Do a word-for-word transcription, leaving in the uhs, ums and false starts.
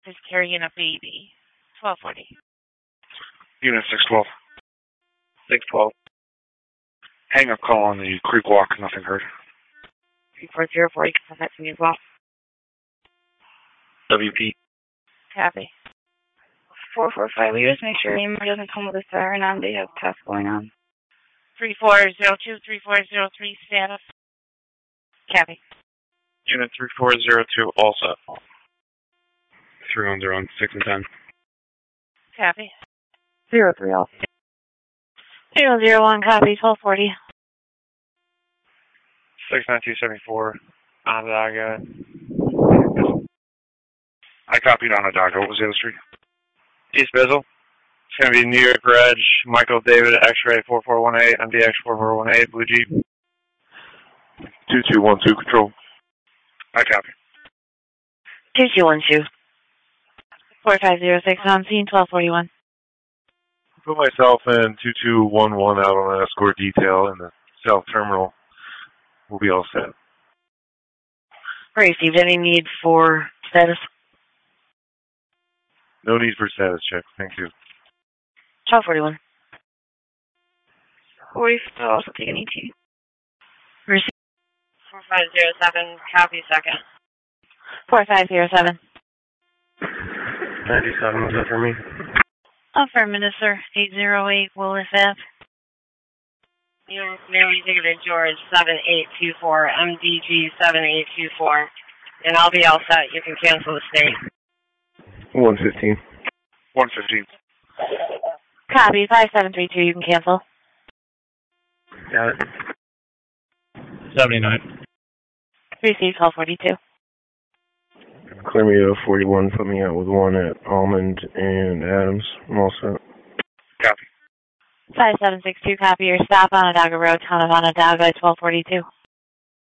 is carrying a baby. twelve forty. Unit six twelve. six twelve. Hang up call on the Creek Walk, nothing heard. three four zero four, you can contact me as well. W P. Copy. four four five, will you just make sure your email doesn't come with a siren on? They have tests going on. three four zero two, three four zero three, status. Copy. Unit three four zero two, all set. Three on zero on six and ten. Copy. Zero three, all. Zero zero one, copy, twelve forty. six nine two seven four, Onondaga. I copied Onondaga. What was the other street? East Bizzle. It's going to be New York Reg, Michael David, X-Ray four four one eight, M D X four four one eight, Blue Jeep. two two one two, control. I copy. two two one two. four five zero six, on scene, twelve forty-one. Put myself and two two one one out on an escort detail in the south terminal. We'll be all set. Received any need for status? No need for status check. Thank you. twelve forty-one. forty-four, also taking eighteen. Received. four five zero seven, copy, second. four five zero seven. ninety-seven, was that for me? Affirmative, sir. eight zero eight, Willis Ave. Mary Ticketed George, seven eight two four, M D G seven eight two four. And I'll be all set. You can cancel the state. one fifteen. one fifteen. Copy, five seven three two, you can cancel. Got it. seventy-nine. Received, twelve forty-two. Clear me to forty-one. Put me out with one at Almond and Adams. I'm all set. Copy. five seven six two, copy your stop on Onondaga Road, town of Onondaga, twelve forty-two.